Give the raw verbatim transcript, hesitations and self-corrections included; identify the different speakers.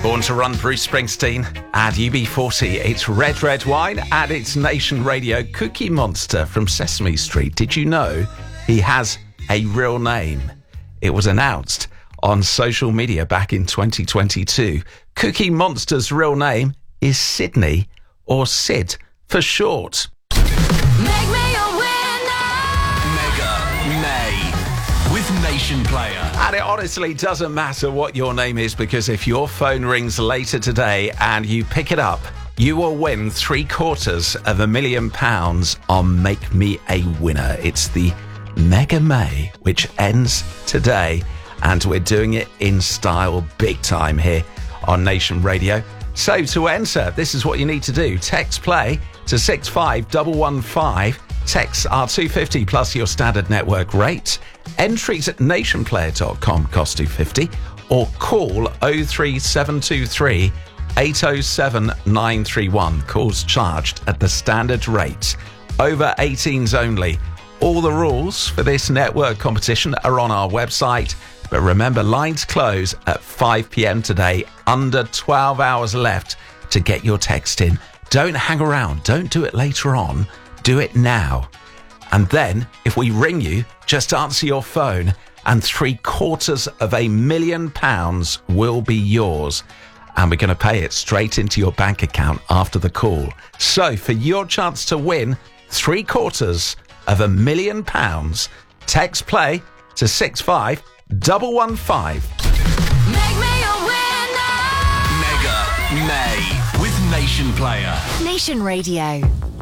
Speaker 1: Born to Run, Bruce Springsteen, and U B forty. It's Red Red Wine, and it's Nation Radio. Cookie Monster from Sesame Street. Did you know he has a real name? It was announced on social media back in twenty twenty-two. Cookie Monster's real name is Sydney, or Sid for short.
Speaker 2: Make me a winner.
Speaker 3: Mega May with Nation Player.
Speaker 1: And it honestly doesn't matter what your name is, because if your phone rings later today and you pick it up, you will win three quarters of a million pounds on Make Me a Winner. It's the Mega May, which ends today, and we're doing it in style big time here on Nation Radio. So to enter, this is what you need to do. Text play to six five one one five. Texts are two pounds fifty plus your standard network rate. Entries at nation player dot com cost two pounds fifty, or call oh three seven two three eight oh seven nine three one. Calls charged at the standard rate. Over eighteens only. All the rules for this network competition are on our website. But remember, lines close at five p.m. today. Under twelve hours left to get your text in. Don't hang around. Don't do it later on. Do it now. And then, if we ring you, just answer your phone, and three quarters of a million pounds will be yours. And we're going to pay it straight into your bank account after the call. So, for your chance to win three quarters of a million pounds, text play to six five one one five.
Speaker 2: Make me a winner.
Speaker 3: Mega May with Nation Player.
Speaker 4: Nation Radio.